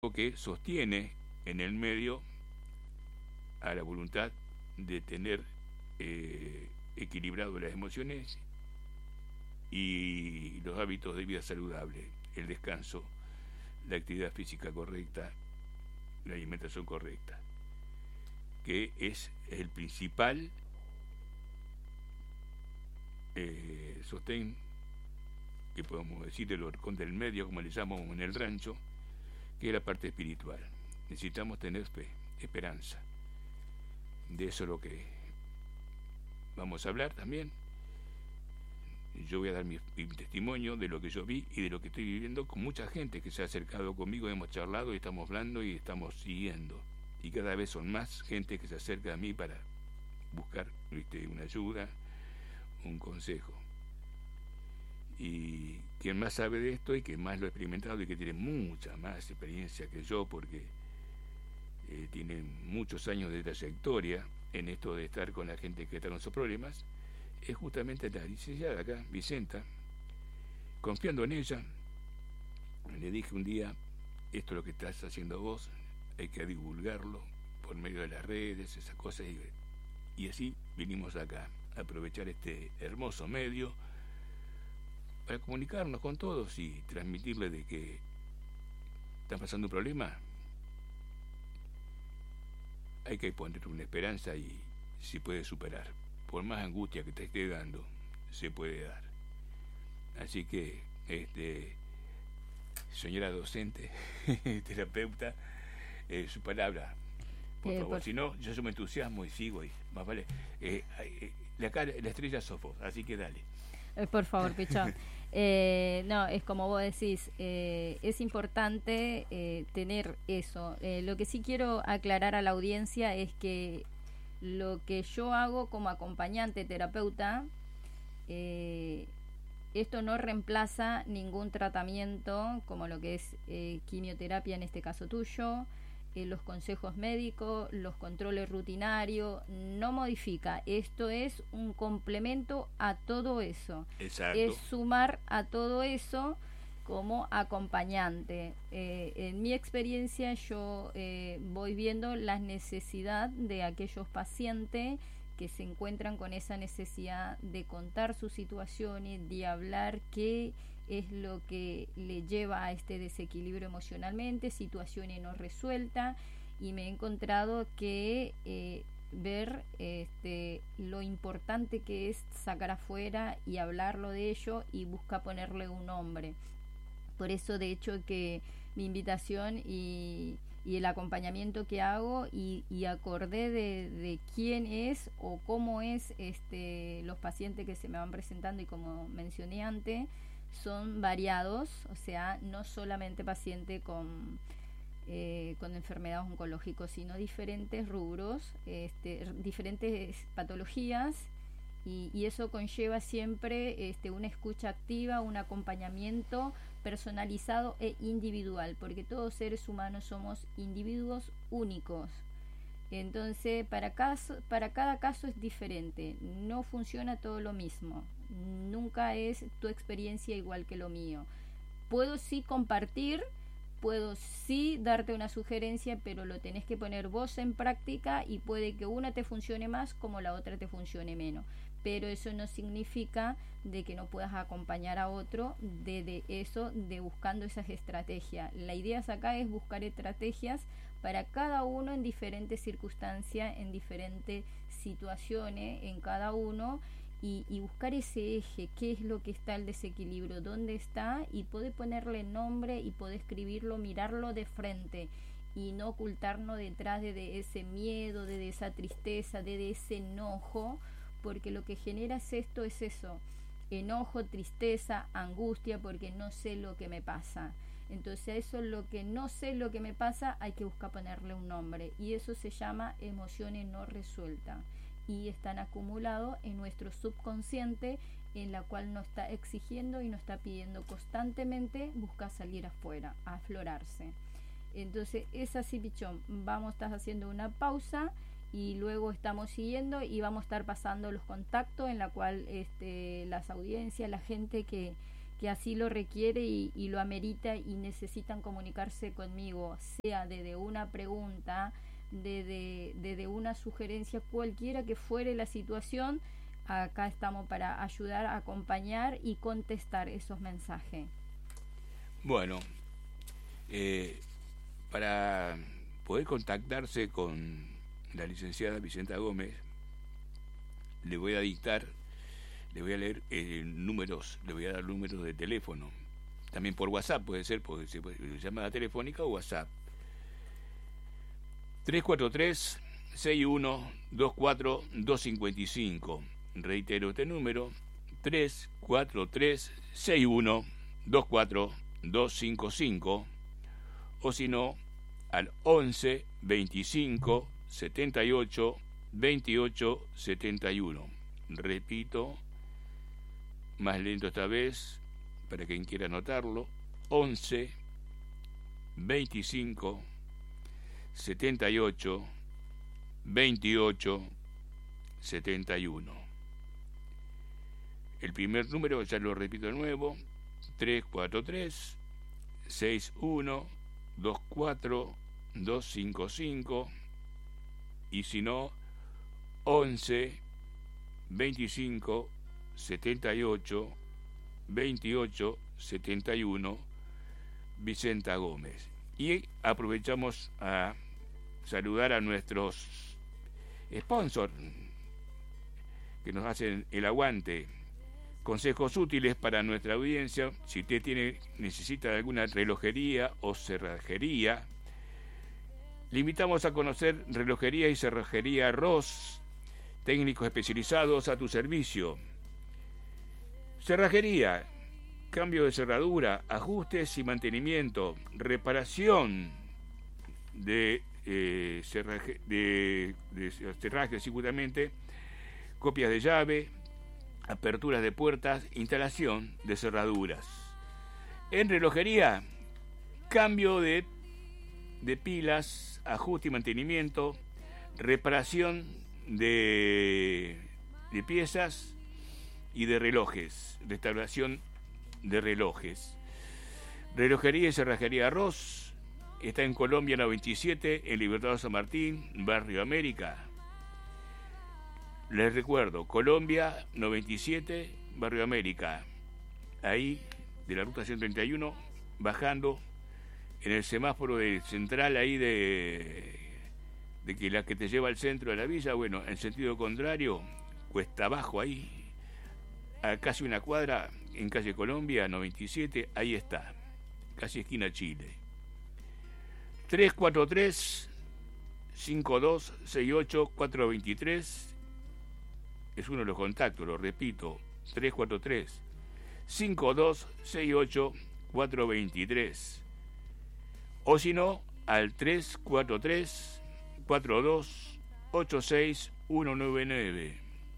que sostiene en el medio a la voluntad de tener equilibrado las emociones y los hábitos de vida saludable, el descanso, la actividad física correcta, la alimentación correcta, que es el principal sostén, que podemos decir el horcón del medio, como le llamamos en el rancho, que es la parte espiritual. Necesitamos tener fe, esperanza. De eso es lo que vamos a hablar también. Yo voy a dar mi testimonio de lo que yo vi y de lo que estoy viviendo con mucha gente que se ha acercado conmigo, hemos charlado y estamos hablando y estamos siguiendo. Y cada vez son más gente que se acerca a mí para buscar una ayuda, un consejo. Y quien más sabe de esto y quien más lo ha experimentado y que tiene mucha más experiencia que yo, porque tiene muchos años de trayectoria en esto de estar con la gente que está con sus problemas, es justamente la licenciada acá, Vicenta. Confiando en ella, le dije un día: esto es lo que estás haciendo vos, hay que divulgarlo por medio de las redes, esas cosas, y así vinimos acá a aprovechar este hermoso medio para comunicarnos con todos y transmitirle de que están pasando un problema, hay que poner una esperanza y se puede superar. Por más angustia que te esté dando, se puede dar. Así que, señora docente, terapeuta, su palabra, por favor. Si no, yo me entusiasmo y sigo, y más vale. La estrella sos vos, así que dale. Por favor, Pichón. No, es como vos decís, es importante tener eso. Lo que sí quiero aclarar a la audiencia es que lo que yo hago como acompañante terapeuta, esto no reemplaza ningún tratamiento como lo que es quimioterapia en este caso tuyo, los consejos médicos, los controles rutinarios, no modifica. Esto es un complemento a todo eso. Exacto. Es sumar a todo eso como acompañante. En mi experiencia yo voy viendo la necesidad de aquellos pacientes que se encuentran con esa necesidad de contar sus situaciones, de hablar qué es lo que le lleva a este desequilibrio emocionalmente, situaciones no resueltas, y me he encontrado que ver lo importante que es sacar afuera y hablarlo de ello y buscar ponerle un nombre. Por eso, de hecho, que mi invitación y el acompañamiento que hago y acordé de quién es o cómo es los pacientes que se me van presentando, y como mencioné antes, son variados, o sea, no solamente pacientes con enfermedades oncológicas, sino diferentes rubros, diferentes patologías, y eso conlleva siempre una escucha activa, un acompañamiento personalizado e individual, porque todos seres humanos somos individuos únicos. Entonces, para cada caso es diferente, no funciona todo lo mismo, nunca es tu experiencia igual que lo mío. Puedo sí compartir, puedo sí darte una sugerencia, pero lo tenés que poner vos en práctica, y puede que una te funcione más como la otra te funcione menos, pero eso no significa de que no puedas acompañar a otro de buscando esas estrategias. La idea acá es buscar estrategias para cada uno en diferentes circunstancias, en diferentes situaciones, en cada uno, y buscar ese eje, qué es lo que está el desequilibrio, dónde está, y poder ponerle nombre y poder escribirlo, mirarlo de frente, y no ocultarnos detrás de ese miedo, de esa tristeza, de ese enojo, porque lo que genera es eso, enojo, tristeza, angustia, porque no sé lo que me pasa. Entonces a eso, lo que no sé lo que me pasa, hay que buscar ponerle un nombre, y eso se llama emociones no resueltas, y están acumulados en nuestro subconsciente, en la cual nos está exigiendo y nos está pidiendo constantemente buscar salir afuera, aflorarse. Entonces es así, Pichón. Vamos a estar haciendo una pausa y luego estamos siguiendo, y vamos a estar pasando los contactos en la cual las audiencias, la gente que que así lo requiere y lo amerita y necesitan comunicarse conmigo, sea desde una pregunta, desde una sugerencia, cualquiera que fuere la situación, acá estamos para ayudar, acompañar y contestar esos mensajes. Bueno, para poder contactarse con la licenciada Vicenta Gómez, le voy a leer números, le voy a dar números de teléfono. También por WhatsApp puede ser, porque se puede, llamada telefónica o WhatsApp. 343-6124-255. Reitero este número, 343-6124-255. O si no, al 11 25 78 28 71. Repito, más lento esta vez, para quien quiera anotarlo, 11 25 78 28 71. El primer número, ya lo repito de nuevo, 343 61 24 255, y si no, 11 25 78 28 71, Vicenta Gómez. Y aprovechamos a saludar a nuestros sponsors que nos hacen el aguante. Consejos útiles para nuestra audiencia. Si usted necesita alguna relojería o cerrajería, le invitamos a conocer Relojería y Cerrajería Ross, técnicos especializados a tu servicio. Cerrajería, cambio de cerradura, ajustes y mantenimiento, reparación de cerrajes seguramente, copias de llave, aperturas de puertas, instalación de cerraduras. En relojería, cambio de pilas, ajuste y mantenimiento, reparación de piezas y de relojes, restauración de relojes. Relojería y Cerrajería Ross está en Colombia 97, en Libertador San Martín, Barrio América. Les recuerdo, Colombia 97, Barrio América. Ahí, de la ruta 131, bajando en el semáforo de central ahí de que la que te lleva al centro de la villa, bueno, en sentido contrario, cuesta abajo ahí, a casi una cuadra, en calle Colombia 97, ahí está, casi esquina Chile. 343-5268-423 es uno de los contactos, lo repito, 343-5268-423. O si no, al 343-4286-199.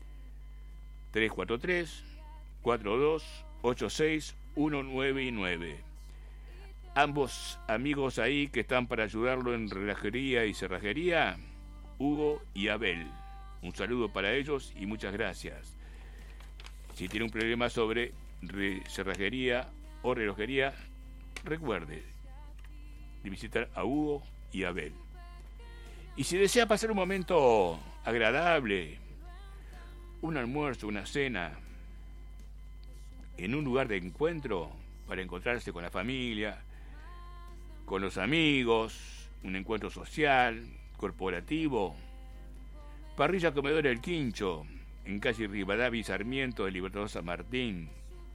343-4286-199. Ambos amigos ahí que están para ayudarlo en relojería y cerrajería, Hugo y Abel. Un saludo para ellos y muchas gracias. Si tiene un problema sobre cerrajería o relojería, recuerde de visitar a Hugo y Abel. Y si desea pasar un momento agradable, un almuerzo, una cena, en un lugar de encuentro para encontrarse con la familia, con los amigos, un encuentro social, corporativo, Parrilla Comedor El Quincho, en calle Rivadavia y Sarmiento de Libertador San Martín.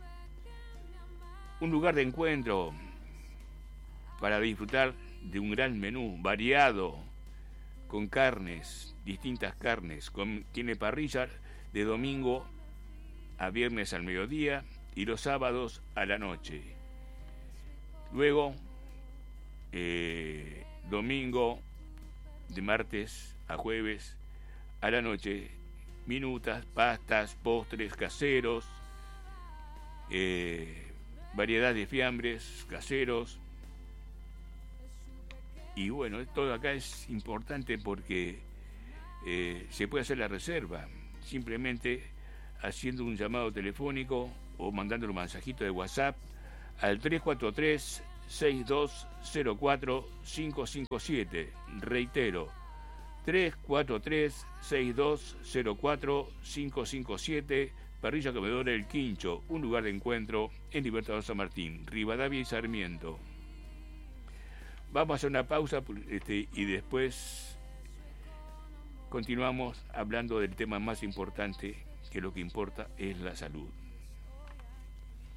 Un lugar de encuentro para disfrutar de un gran menú variado, con carnes, distintas carnes. Tiene parrilla de domingo a viernes al mediodía y los sábados a la noche. Luego, domingo de martes a jueves a la noche, minutas, pastas, postres caseros, variedad de fiambres caseros. Y bueno, todo acá es importante porque se puede hacer la reserva simplemente haciendo un llamado telefónico o mandándole un mensajito de WhatsApp al 343-6204-557. Reitero, 343-6204-557. Parrilla Comedora El Quincho, un lugar de encuentro en Libertador San Martín, Rivadavia y Sarmiento. Vamos a hacer una pausa y después continuamos hablando del tema más importante, que lo que importa es la salud.